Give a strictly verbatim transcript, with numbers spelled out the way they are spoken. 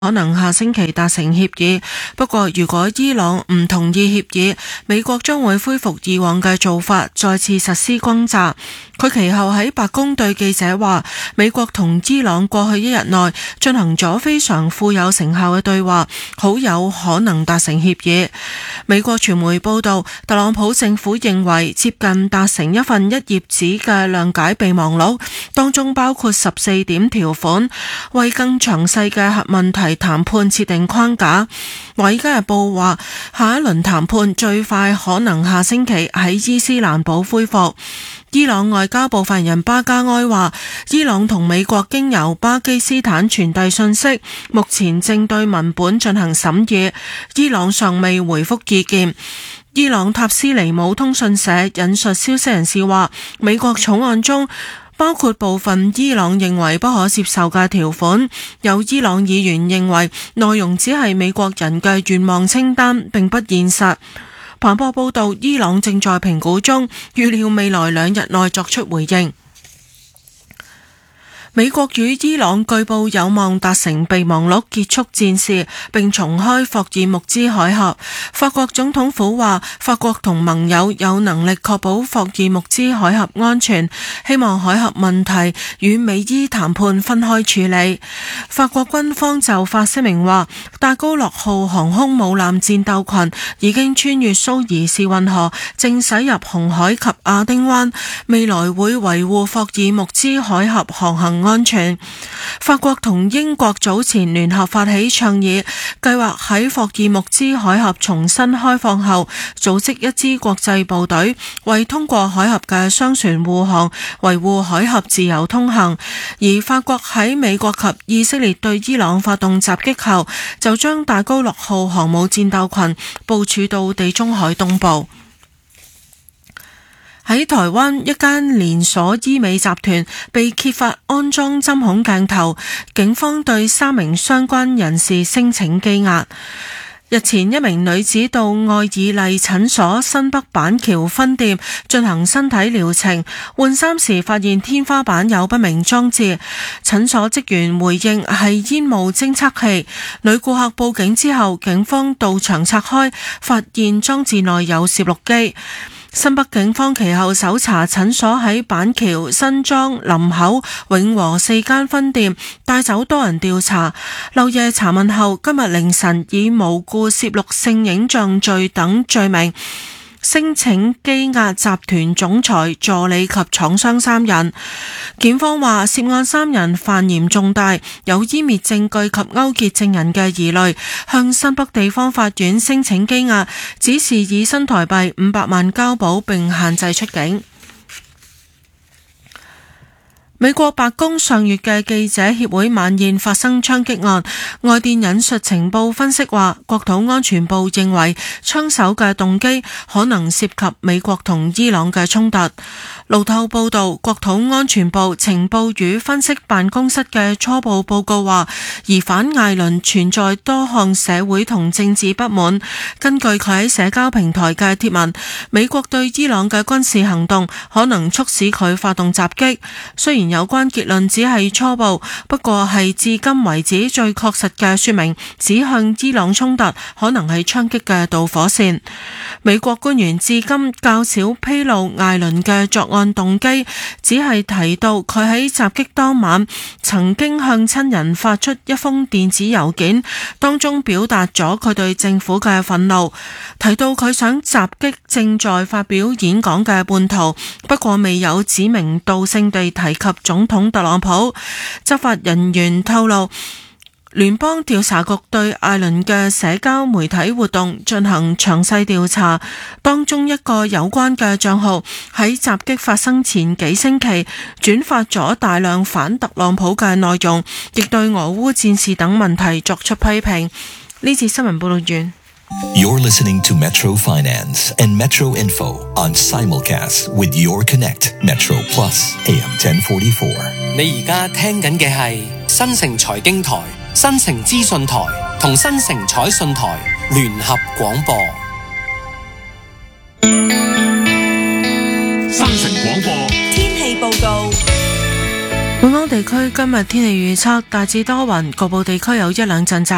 可能下星期達成協議，不過如果伊朗唔同意協議，美國將會恢復以往嘅做法，再次實施轟炸。佢其後喺白宮對記者話，美國同伊朗過去一日內進行咗非常富有成效嘅對話，好有可能達成協議。美國傳媒報道，特朗普政府認為接近達成一份一頁紙嘅諒解備忘錄，當中包括十四點條款，為更詳細嘅核問題談判設定框架。華爾街日報話，下一輪談判最快可能下星期喺伊斯蘭堡恢復。伊朗外交部發言人巴加埃話，伊朗同美國經由巴基斯坦傳遞信息，目前正對文本進行審議，伊朗尚未回覆意見。伊朗塔斯尼姆通訊社引述消息人士話，美國草案中包括部分伊朗認為不可接受嘅條款，有伊朗議員認為內容只係美國人嘅願望清單，並不現實。彭博報道，伊朗正在評估中，預料未來兩日內作出回應。美國與伊朗據報有望達成備忘錄結束戰事，並重開霍爾木茲海峽。法國總統府話，法國同盟友有能力確保霍爾木茲海峽安全，希望海峽問題與美伊談判分開處理。法國軍方就發聲明話，戴高樂號航空母艦戰鬥群已經穿越蘇伊士運河，正駛入紅海及亞丁灣，未來會維護霍爾木茲海峽航行安全。法國同英國早前聯合發起倡議，計劃喺霍爾木茲海峽重新開放後，組織一支國際部隊，為通過海峽嘅商船護航，維護海峽自由通行。而法國喺美國及以色列對伊朗發動襲擊後，就將戴高樂號航母戰鬥群部署到地中海東部。喺台灣，一間連鎖醫美集團被揭發安裝針孔鏡頭，警方對三名相關人士申請羈押。日前，一名女子到愛爾麗診所新北板橋分店進行身體療程，換衫時發現天花板有不明裝置，診所職員回應係煙霧偵測器。女顧客報警之後，警方到場拆開，發現裝置內有攝錄機。新北警方其後搜查診所喺板橋、新莊、林口、永和四間分店，帶走多人調查。漏夜查問後，今日凌晨以無故攝錄性影像罪等罪名申請羈押集團總裁、助理及廠商三人。檢方話，涉案三人犯嫌重大，有湮滅證據及勾結證人嘅疑慮，向新北地方法院申請羈押，指示以新台幣五百萬交保並限制出境。美國白宮上月嘅記者協會晚宴發生槍擊案，外電引述情報分析話，國土安全部認為槍手嘅動機可能涉及美國同伊朗嘅衝突。路透報道，國土安全部情報與分析辦公室嘅初步報告話，疑犯艾倫存在多項社會同政治不滿。根據佢喺社交平台嘅貼文，美國對伊朗嘅軍事行動可能促使佢發動襲擊。雖然有關結論只係初步，不過係至今為止最確實嘅說明，指向伊朗衝突可能係槍擊嘅導火線。美國官員至今較少披露艾倫嘅作案動機，只係提到佢喺襲擊當晚曾經向親人發出一封電子郵件，當中表達咗佢對政府嘅憤怒，提到佢想襲擊正在發表演講嘅叛徒，不過未有指名道姓地提及總統特朗普。執法人員透露，聯邦調查局對艾倫嘅社交媒體活動進行詳細調查，當中一個有關嘅賬號喺襲擊發生前幾星期轉發咗大量反特朗普嘅內容，亦對俄烏戰事等問題作出批評。呢次新聞報道完。 You're listening to Metro Finance and Metro Info on simulcast with Your Connect Metro Plus A M ten forty-four。 你而家聽緊嘅係新城財經台、新城資訊台同新城彩訊台聯合廣播。 新城廣播天氣報告。 本港地區今日天氣預測大致多雲，局部地區有一兩陣驟